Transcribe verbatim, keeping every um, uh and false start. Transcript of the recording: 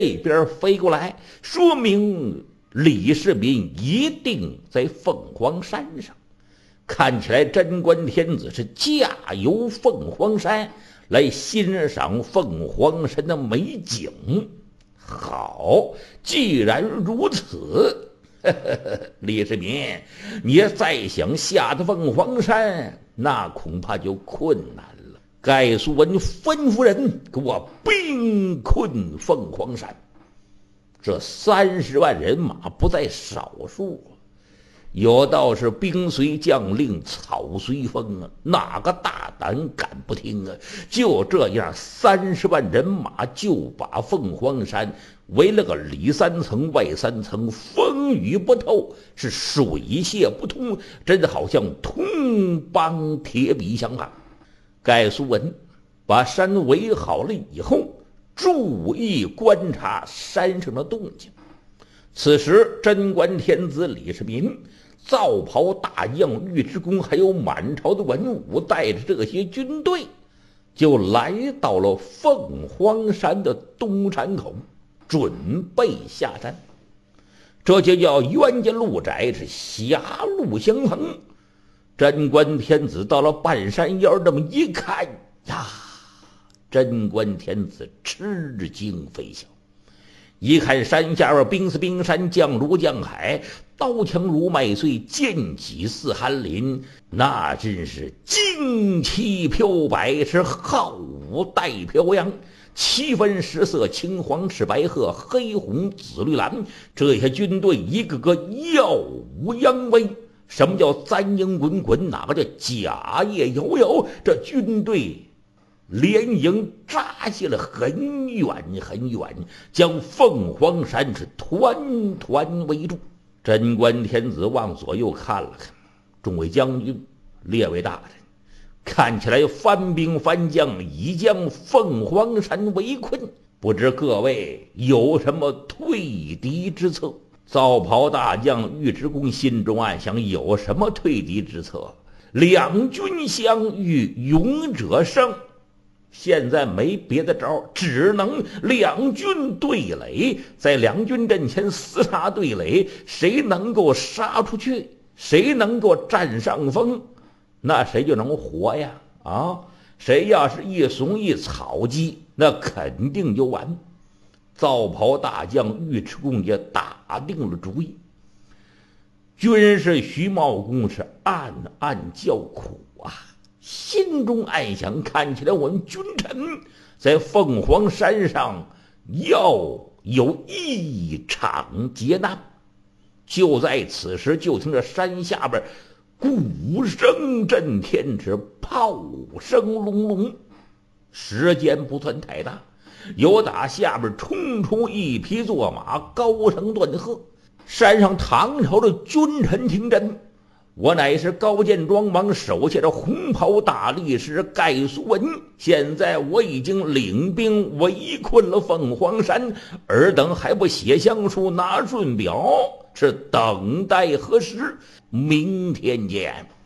这边飞过来，说明李世民一定在凤凰山上。看起来贞观天子是驾游凤凰山来欣赏凤凰山的美景。好，既然如此，呵呵呵，李世民，你再想下的凤凰山，那恐怕就困难了。盖苏文吩咐人给我兵困凤凰山。这三十万人马不在少数啊，有道是兵随将令，草随风啊，哪个大胆敢不听啊？就这样，三十万人马就把凤凰山围了个里三层外三层，风雨不透，是水泄不通，真的好像铜帮铁壁相抗。盖苏文把山围好了以后，注意观察山上的动静。此时贞观天子李世民、皂袍大将尉迟恭还有满朝的文武，带着这些军队就来到了凤凰山的东山口，准备下山。这就叫冤家路窄，是狭路相逢。贞观天子到了半山腰，这么一看呀，贞观天子吃惊非小。一看山下边冰似冰山，将如江海，刀枪如麦穗，剑戟似寒林，那真是旌旗飘摆，是皓舞带飘扬，七分十色，青黄赤白褐，黑红紫绿蓝，这些军队一个个耀武扬威。什么叫簪缨滚滚？哪个叫甲叶摇摇？这军队连营扎下了很远很远，将凤凰山是团团围住。贞观天子往左右看了看，众位将军、列位大人，看起来番兵番将已将凤凰山围困，不知各位有什么退敌之策？皂袍大将尉迟恭心中暗想，有什么退敌之策？两军相遇，勇者胜。现在没别的招，只能两军对垒，在两军阵前厮杀对垒，谁能够杀出去，谁能够占上风，那谁就能活呀！啊，谁要是一怂一草鸡，那肯定就完。皂袍大将尉迟恭也打定了主意。军师徐茂公是暗暗叫苦啊，心中暗想，看起来我们君臣在凤凰山上要有一场劫难。就在此时，就听着山下边鼓声震天，是炮声隆隆。时间不算太大，有打下边冲出一匹坐马，高声断喝：山上唐朝的君臣听真，我乃是高见庄王手下的红袍大力士盖苏文，现在我已经领兵围困了凤凰山，尔等还不写降书拿顺表，是等待何时？明天见。